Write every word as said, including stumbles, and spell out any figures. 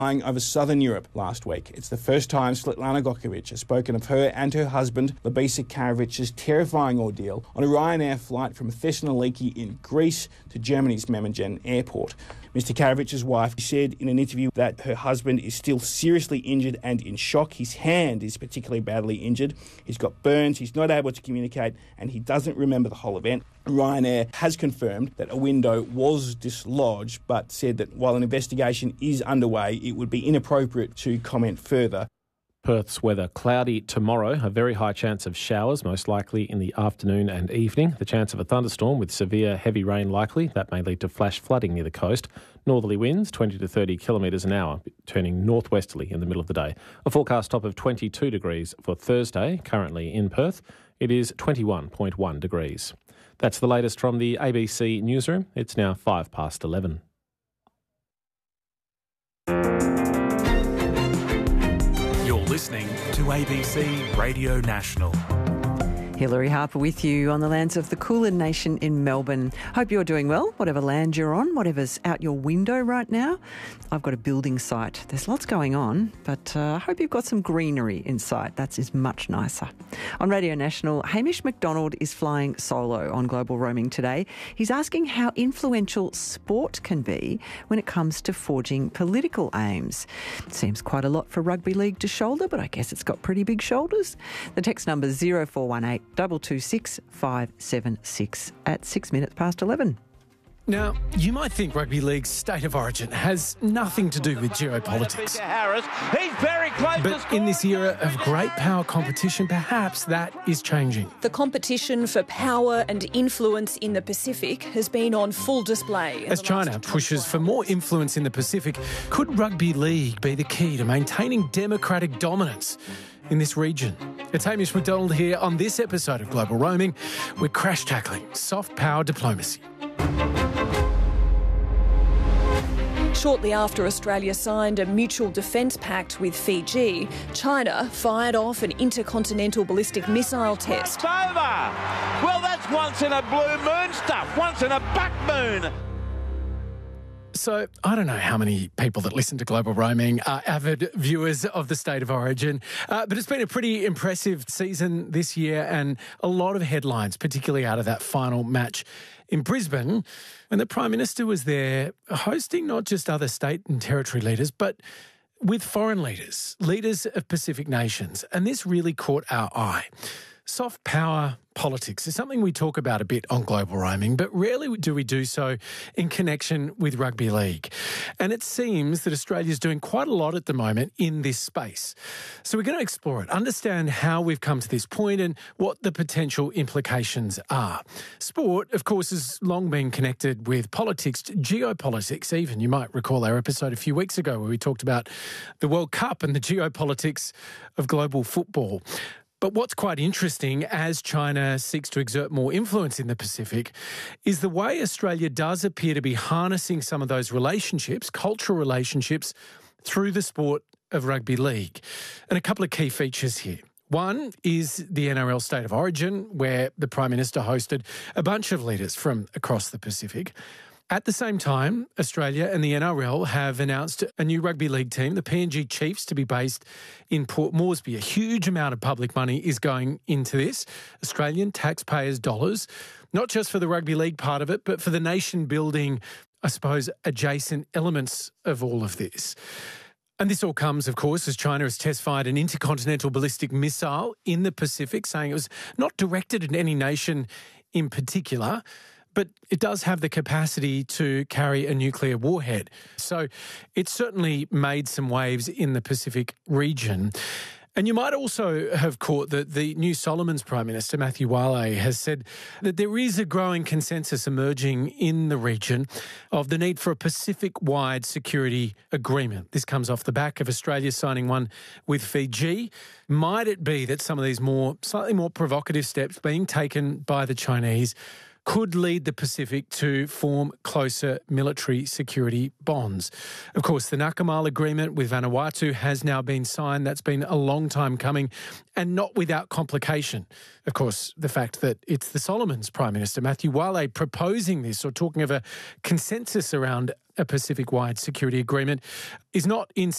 flying over southern Europe last week. It's the first time Svetlana Gokovic has spoken of her and her husband, Labisa Karavic's terrifying ordeal on a Ryanair flight from Thessaloniki in Greece to Germany's Memmingen airport. Mister Karavic's wife said in an interview that her husband is still seriously injured and in shock. His hand is particularly badly injured. He's got burns, he's not able to communicate, and he doesn't remember the whole event. Ryanair has confirmed that a window was dislodged, but said that while an investigation is underway, it would be inappropriate to comment further. Perth's weather cloudy tomorrow, a very high chance of showers, most likely in the afternoon and evening. The chance of a thunderstorm with severe heavy rain likely. That may lead to flash flooding near the coast. Northerly winds twenty to thirty kilometres an hour, turning northwesterly in the middle of the day. A forecast top of twenty-two degrees for Thursday, currently in Perth. It is twenty-one point one degrees. That's the latest from the A B C newsroom. It's now five past eleven. Listening to A B C Radio National. Hilary Harper with you on the lands of the Kulin Nation in Melbourne. Hope you're doing well, whatever land you're on, whatever's out your window right now. I've got a building site. There's lots going on, but uh, I hope you've got some greenery in sight. That is much nicer. On Radio National, Hamish McDonald is flying solo on Global Roaming today. He's asking how influential sport can be when it comes to forging political aims. It seems quite a lot for rugby league to shoulder, but I guess it's got pretty big shoulders. The text number is zero four one eight two two six five seven six at six minutes past eleven. Now, you might think rugby league's state of origin has nothing to do with geopolitics. Harris, he's very close. But in this era of great power competition, perhaps that is changing. The competition for power and influence in the Pacific has been on full display. As China pushes for more influence in the Pacific, could rugby league be the key to maintaining democratic dominance in this region? It's Hamish McDonald here on this episode of Global Roaming. We're crash tackling soft power diplomacy. Shortly after Australia signed a mutual defence pact with Fiji, China fired off an intercontinental ballistic missile test. It's over! Well, that's once in a blue moon stuff, once in a buck moon. So, I don't know how many people that listen to Global Roaming are avid viewers of the State of Origin, uh, but it's been a pretty impressive season this year and a lot of headlines, particularly out of that final match in Brisbane, when the Prime Minister was there hosting not just other state and territory leaders, but with foreign leaders, leaders of Pacific nations, and this really caught our eye. Soft power politics is something we talk about a bit on Global Roaming, but rarely do we do so in connection with rugby league. And it seems that Australia's doing quite a lot at the moment in this space. So we're going to explore it, understand how we've come to this point and what the potential implications are. Sport, of course, has long been connected with politics, geopolitics even. You might recall our episode a few weeks ago where we talked about the World Cup and the geopolitics of global football. But what's quite interesting as China seeks to exert more influence in the Pacific is the way Australia does appear to be harnessing some of those relationships, cultural relationships, through the sport of rugby league. And a couple of key features here. One is the N R L State of Origin, where the Prime Minister hosted a bunch of leaders from across the Pacific. At the same time, Australia and the N R L have announced a new rugby league team, the P N G Chiefs, to be based in Port Moresby. A huge amount of public money is going into this, Australian taxpayers' dollars, not just for the rugby league part of it, but for the nation-building, I suppose, adjacent elements of all of this. And this all comes, of course, as China has test-fired an intercontinental ballistic missile in the Pacific, saying it was not directed at any nation in particular, but it does have the capacity to carry a nuclear warhead. So it's certainly made some waves in the Pacific region. And you might also have caught that the New Solomons Prime Minister, Matthew Wale, has said that there is a growing consensus emerging in the region of the need for a Pacific-wide security agreement. This comes off the back of Australia signing one with Fiji. Might it be that some of these more, slightly more provocative steps being taken by the Chinese could lead the Pacific to form closer military security bonds. Of course, the Nakamal Agreement with Vanuatu has now been signed. That's been a long time coming and not without complication. Of course, the fact that it's the Solomons Prime Minister, Matthew Wale, proposing this or talking of a consensus around a Pacific-wide security agreement is not in